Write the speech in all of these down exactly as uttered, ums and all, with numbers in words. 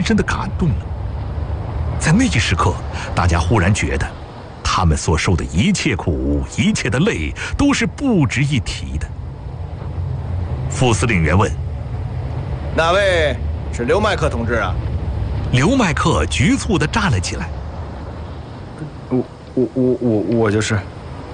深的感动了。在那一时刻，大家忽然觉得，他们所受的一切苦、一切的累，都是不值一提的。副司令员问：“ 哪位是刘麦克同志啊？” 刘麦克局促地站了起来：“ 我我我我我就是。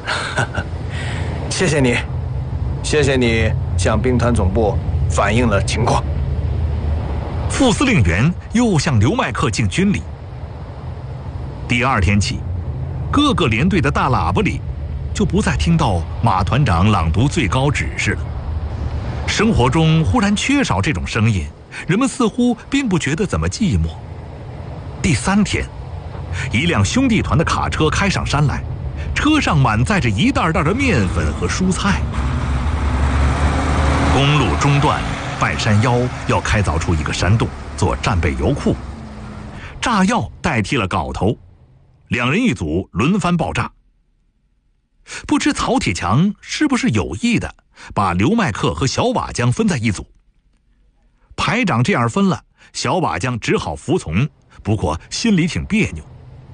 谢谢你，谢谢你向兵团总部反映了情况。” 副司令员又向刘麦克敬军礼。第二天起，各个连队的大喇叭里就不再听到马团长朗读最高指示了。生活中忽然缺少这种声音，人们似乎并不觉得怎么寂寞。第三天，一辆兄弟团的卡车开上山来，车上满载着一袋袋的面粉和蔬菜。公路中段半山腰要开凿出一个山洞做战备油库，炸药代替了镐头，两人一组轮番爆炸。不知曹铁强是不是有意的把刘麦克和小瓦江分在一组。排长这样分了，小瓦江只好服从，不过心里挺别扭。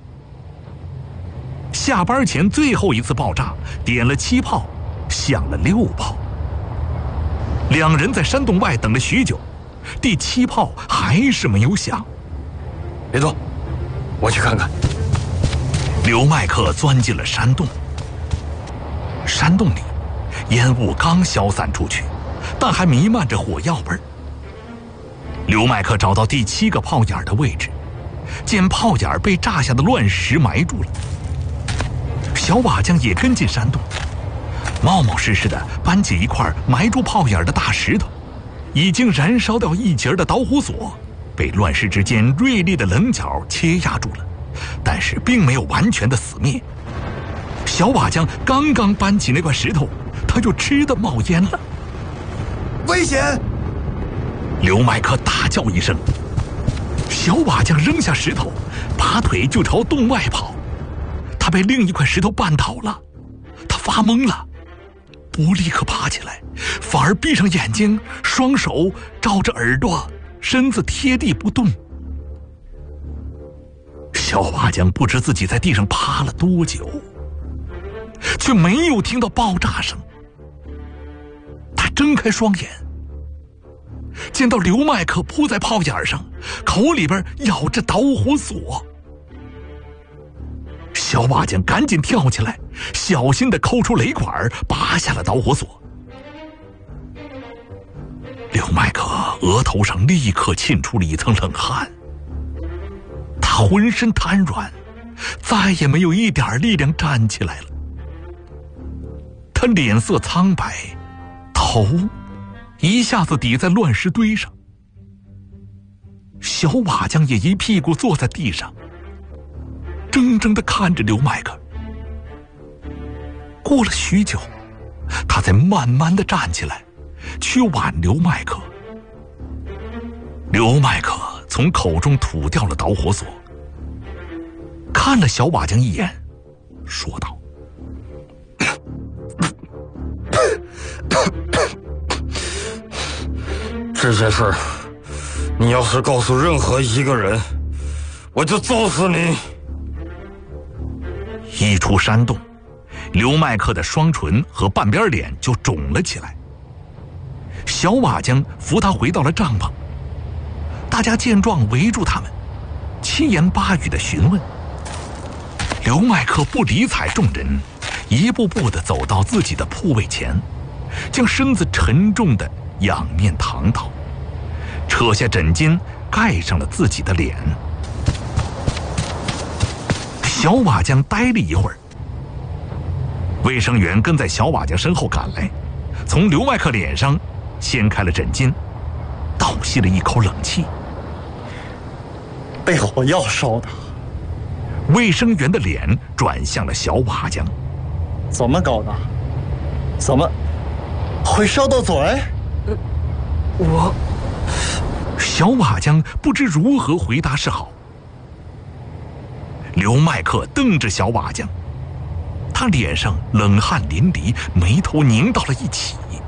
下班前最后一次爆炸，点了七炮，响了六炮。两人在山洞外等了许久，第七炮还是没有响。 别动，我去看看。 刘麦克钻进了山洞。山洞里烟雾刚消散出去，但还弥漫着火药味儿。刘麦克找到第七个炮眼的位置，见炮眼被炸下的乱石埋住了。小瓦匠也跟进山洞，冒冒失失地搬起一块埋住炮眼的大石头，已经燃烧掉一截的导火索被乱石之间锐利的棱角切压住了，但是并没有完全的死灭。小瓦匠刚刚搬起那块石头，他就吃得冒烟了。 危险！ 刘麦克大叫一声，小瓦匠扔下石头，拔腿就朝洞外跑。他被另一块石头绊倒了，他发懵了，不立刻爬起来，反而闭上眼睛，双手照着耳朵，身子贴地不动。小瓦匠不知自己在地上趴了多久，却没有听到爆炸声。他睁开双眼，见到刘麦克扑在炮眼上，口里边咬着导火索。小瓦匠赶紧跳起来，小心地抠出雷管，拔下了导火索。刘麦克额头上立刻沁出了一层冷汗，他浑身瘫软，再也没有一点力量站起来了。他脸色苍白，头一下子抵在乱石堆上。小瓦匠也一屁股坐在地上，怔怔地看着刘麦克。过了许久，他才慢慢地站起来，去挽刘麦克。刘麦克从口中吐掉了导火索，看了小瓦匠一眼，说道：“ 这件事，你要是告诉任何一个人，我就揍死你。” 一出山洞，刘麦克的双唇和半边脸就肿了起来。小瓦匠扶他回到了帐篷，大家见状围住他们，七言八语地询问。刘麦克不理睬众人，一步步地走到自己的铺位前，将身子沉重地仰面躺倒，扯下枕巾盖上了自己的脸。小瓦匠呆了一会儿，卫生员跟在小瓦匠身后赶来，从刘麦克脸上掀开了枕巾，倒吸了一口冷气。 被火药烧的。 卫生员的脸转向了小瓦匠。 怎么搞的？怎么会烧到嘴？ 呃，我…… 小瓦匠不知如何回答是好。刘麦克瞪着小瓦匠，他脸上冷汗淋漓，眉头拧到了一起。